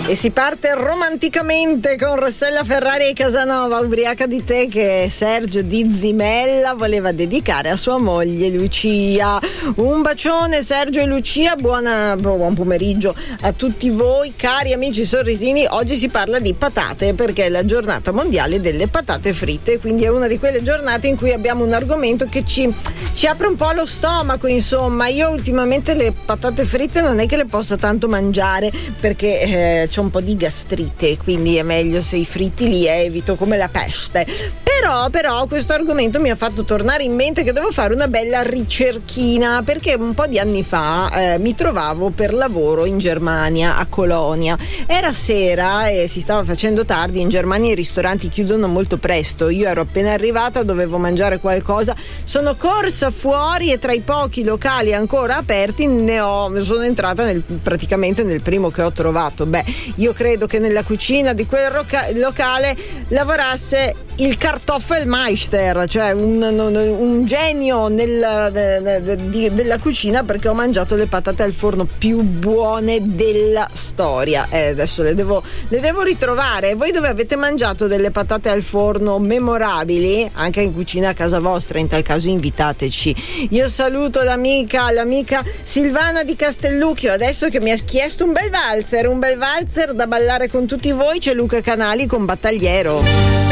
E si parte romanticamente con Rossella Ferrari e Casanova, Ubriaca di te, che Sergio di Zimella voleva dedicare a sua moglie Lucia. Un bacione Sergio e Lucia, buon pomeriggio a tutti voi cari amici sorrisini. Oggi si parla di patate perché è la giornata mondiale delle patate fritte, quindi è una di quelle giornate in cui abbiamo un argomento che ci apre un po' lo stomaco. Insomma, io ultimamente le patate fritte non è che le possa tanto mangiare perché c'ho un po' di gastrite, quindi è meglio se i fritti li evito come la peste. Però questo argomento mi ha fatto tornare in mente che devo fare una bella ricerchina, perché un po' di anni fa mi trovavo per lavoro in Germania, a Colonia. Era sera e si stava facendo tardi. In Germania i ristoranti chiudono molto presto. Io ero appena arrivata, dovevo mangiare qualcosa, sono corsa fuori e tra i pochi locali ancora aperti sono entrata praticamente nel primo che ho trovato. Io credo che nella cucina di quel locale lavorasse il Kartoffelmeister, cioè un genio della cucina, perché ho mangiato le patate al forno più buone della storia. Adesso le devo ritrovare. Voi dove avete mangiato delle patate al forno memorabili, anche in cucina a casa vostra? In tal caso invitateci. Io saluto l'amica Silvana di Castellucchio, adesso che mi ha chiesto un bel valzer da ballare con tutti voi. C'è Luca Canali con Battagliero.